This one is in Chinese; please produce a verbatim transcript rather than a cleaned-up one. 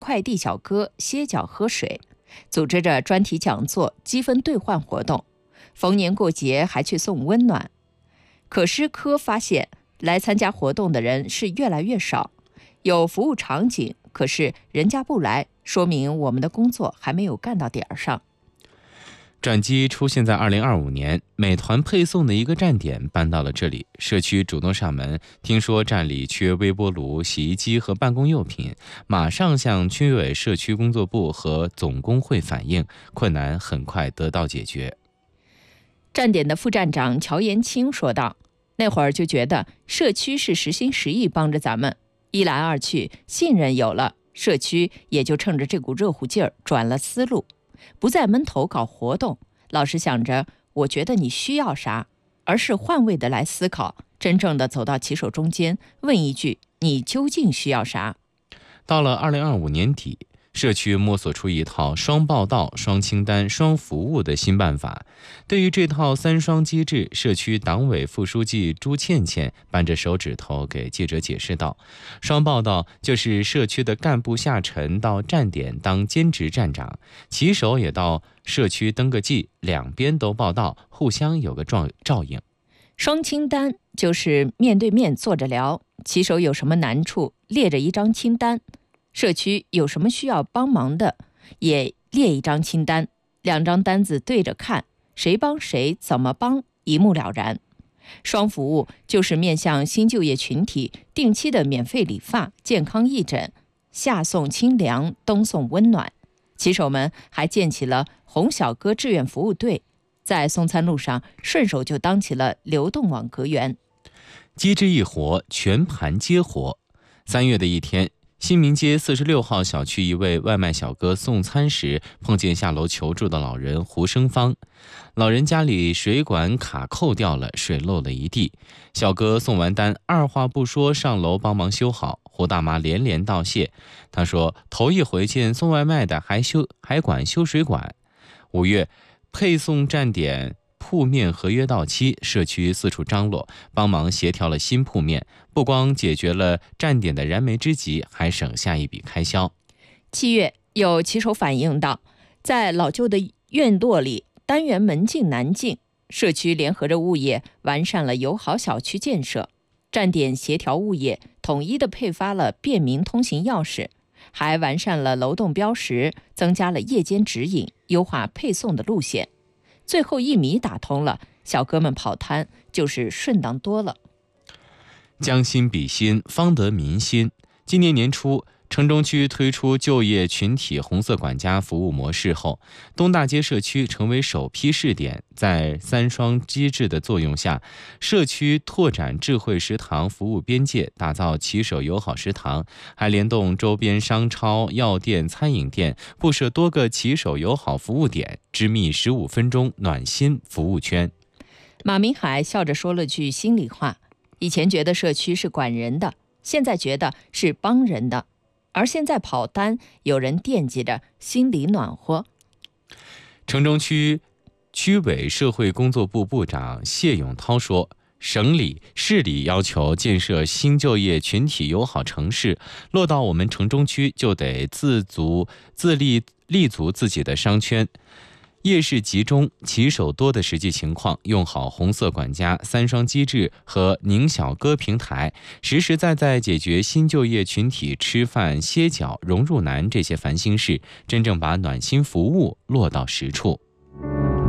快递小哥歇脚喝水，组织着专题讲座、积分兑换活动，逢年过节还去送温暖。可是科发现，来参加活动的人是越来越少，有服务场景，可是人家不来，说明我们的工作还没有干到点儿上。 转机出现在二零二五年，美团配送的一个站点搬到了这里，社区主动上门，听说站里缺微波炉、洗衣机和办公用品，马上向区委社区工作部和总工会反映，困难很快得到解决。 站点的副站长乔延清说道：“那会儿就觉得社区是实心实意帮着咱们，一来二去，信任有了，社区也就趁着这股热乎劲儿转了思路。不再闷头搞活动，老是想着我觉得你需要啥，而是换位的来思考，真正的走到骑手中间，问一句你究竟需要啥。” 到了二零二五年底，社区摸索出一套双报到、双清单、双服务的新办法。对于这套三双机制，社区党委副书记朱倩倩扳着手指头给记者解释道：双报到就是社区的干部下沉到站点当兼职站长，骑手也到社区登个记，两边都报到，互相有个照照应。 双清单就是面对面坐着聊，骑手有什么难处列着一张清单，社区有什么需要帮忙的也列一张清单，两张单子对着看，谁帮谁怎么帮一目了然。双服务就是面向新就业群体定期的免费理发、健康义诊，夏送清凉，冬送温暖。骑手们还建起了红小哥志愿服务队，在送餐路上顺手就当起了流动网格员。 机智一活，全盘接活。三月的一天，新民街四十六号小区一位外卖小哥送餐时，碰见下楼求助的老人胡生芳。老人家里水管卡扣掉了，水漏了一地。小哥送完单，二话不说上楼帮忙修好。胡大妈连连道谢，她说头一回见送外卖的还修还管修水管。五月，配送站点铺面合约到期，社区四处张罗，帮忙协调了新铺面，不光解决了站点的燃眉之急，还省下一笔开销。 七月，有骑手反映到，在老旧的院落里，单元门禁难进，社区联合着物业完善了友好小区建设，站点协调物业统一的配发了便民通行钥匙，还完善了楼栋标识，增加了夜间指引，优化配送的路线。最后一米打通了，小哥们跑摊就是顺当多了。 将心比心，方得民心。今年年初，城中区推出就业群体红色管家服务模式后，东大街社区成为首批试点。在三双机制的作用下，社区拓展智慧食堂服务边界，打造骑手友好食堂，还联动周边商超、药店、餐饮店，布设多个骑手友好服务点，织密十五分钟暖心服务圈。 马明海笑着说了句心里话：以前觉得社区是管人的，现在觉得是帮人的。而现在跑单，有人惦记着，心里暖和。 城中区区委社会工作部部长谢永涛说，省里、市里要求建设新就业群体友好城市，落到我们城中区就得自足自立立足自己的商圈。夜市集中、骑手多的实际情况，用好红色管家、三双机制和宁小哥平台，实实在在解决新就业群体吃饭、歇脚、融入难这些烦心事，真正把暖心服务落到实处。